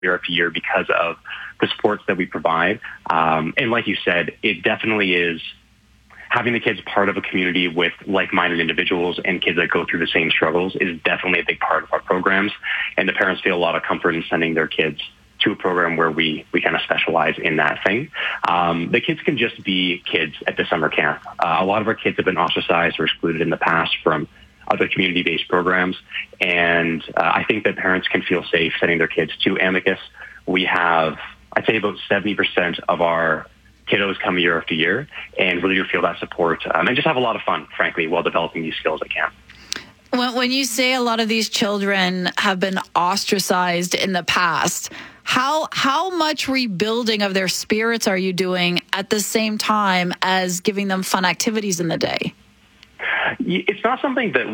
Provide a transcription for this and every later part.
year after year because of the supports that we provide. And like you said, it definitely is having the kids part of a community with like-minded individuals and kids that go through the same struggles is definitely a big part of our programs. And the parents feel a lot of comfort in sending their kids to a program where we kind of specialize in that thing. The kids can just be kids at the summer camp. A lot of our kids have been ostracized or excluded in the past from other community-based programs. And I think that parents can feel safe sending their kids to Amicus. We have, I'd say, about 70% of our kiddos come year after year and really do feel that support and just have a lot of fun, frankly, while developing these skills at camp. When you say a lot of these children have been ostracized in the past, how much rebuilding of their spirits are you doing at the same time as giving them fun activities in the day? It's not something that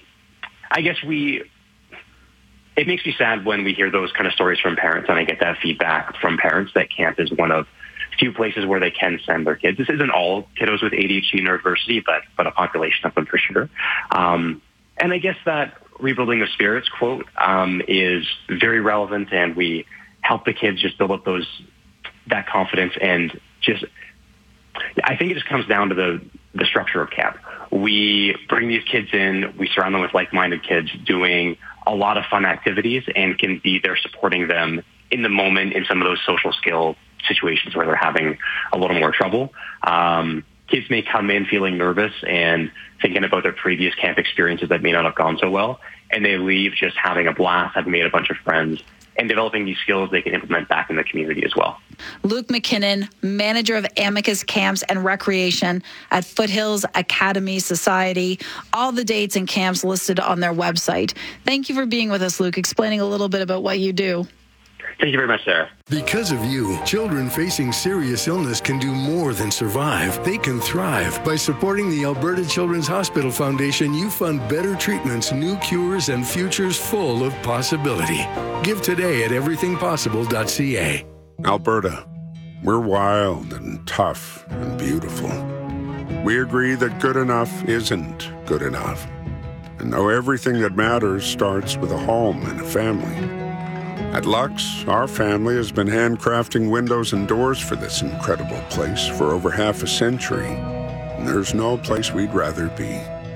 it makes me sad when we hear those kind of stories from parents, and I get that feedback from parents that camp is one of few places where they can send their kids. This isn't all kiddos with ADHD neurodiversity, but a population of them for sure. And I guess that rebuilding of spirits quote is very relevant, and we help the kids just build up that confidence. And I think it just comes down to the structure of camp. We bring these kids in, we surround them with like-minded kids doing a lot of fun activities and can be there supporting them in the moment in some of those social skill situations where they're having a little more trouble. Kids may come in feeling nervous and thinking about their previous camp experiences that may not have gone so well, and they leave just having a blast, having made a bunch of friends, and developing these skills they can implement back in the community as well. Luke McKinnon, manager of Amicus Camps and Recreation at Foothills Academy Society. All the dates and camps listed on their website. Thank you for being with us, Luke, explaining a little bit about what you do. Thank you very much, Sarah. Because of you, children facing serious illness can do more than survive. They can thrive. By supporting the Alberta Children's Hospital Foundation, you fund better treatments, new cures, and futures full of possibility. Give today at everythingpossible.ca. Alberta, we're wild and tough and beautiful. We agree that good enough isn't good enough. And know everything that matters starts with a home and a family. At Lux, our family has been handcrafting windows and doors for this incredible place for over half a century, and there's no place we'd rather be.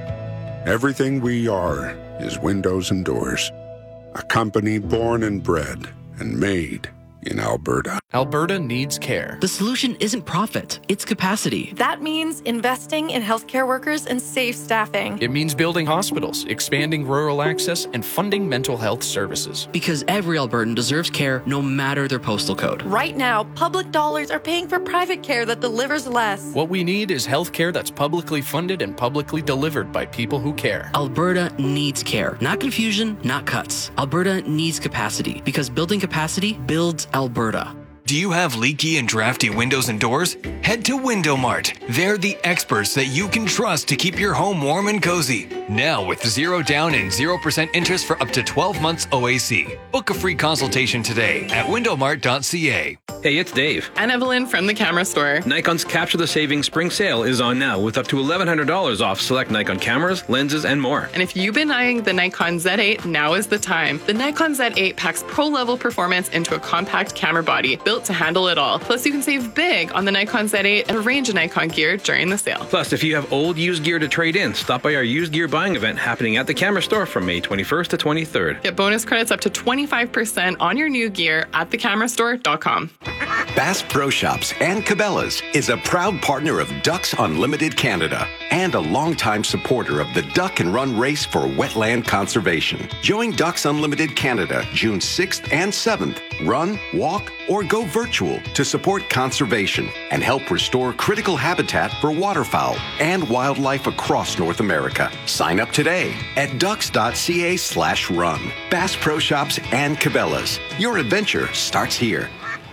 Everything we are is windows and doors, a company born and bred and made in Alberta. Alberta needs care. The solution isn't profit, it's capacity. That means investing in healthcare workers and safe staffing. It means building hospitals, expanding rural access, and funding mental health services. Because every Albertan deserves care no matter their postal code. Right now, public dollars are paying for private care that delivers less. What we need is healthcare that's publicly funded and publicly delivered by people who care. Alberta needs care. Not confusion, not cuts. Alberta needs capacity, because building capacity builds Alberta. Do you have leaky and drafty windows and doors? Head to Window Mart. They're the experts that you can trust to keep your home warm and cozy. Now with 0 down and 0% interest for up to 12 months OAC. Book a free consultation today at windowmart.ca. Hey, it's Dave. And Evelyn from the Camera Store. Nikon's Capture the Savings Spring Sale is on now with up to $1,100 off select Nikon cameras, lenses, and more. And if you've been eyeing the Nikon Z8, now is the time. The Nikon Z8 packs pro-level performance into a compact camera body built to handle it all. Plus, you can save big on the Nikon Z8 and a range of Nikon gear during the sale. Plus, if you have old used gear to trade in, stop by our used gear buying event happening at the Camera Store from May 21st to 23rd. Get bonus credits up to 25% on your new gear at thecamerastore.com. Bass Pro Shops and Cabela's is a proud partner of Ducks Unlimited Canada and a longtime supporter of the Duck and Run Race for Wetland Conservation. Join Ducks Unlimited Canada June 6th and 7th. Run, walk, or go virtual to support conservation and help restore critical habitat for waterfowl and wildlife across North America. Sign up today at ducks.ca/run. Bass Pro Shops and Cabela's. Your adventure starts here.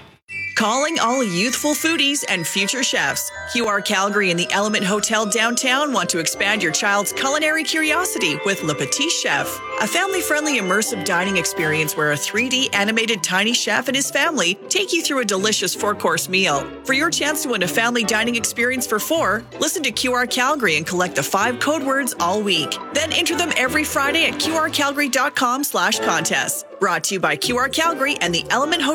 Calling all youthful foodies and future chefs. QR Calgary and the Element Hotel downtown want to expand your child's culinary curiosity with Le Petit Chef. a family-friendly immersive dining experience where a 3D animated tiny chef and his family take you through a delicious 4-course meal. For your chance to win a family dining experience for 4, listen to QR Calgary and collect the 5 code words all week. Then enter them every Friday at qrcalgary.com/contest. Brought to you by QR Calgary and the Element Hotel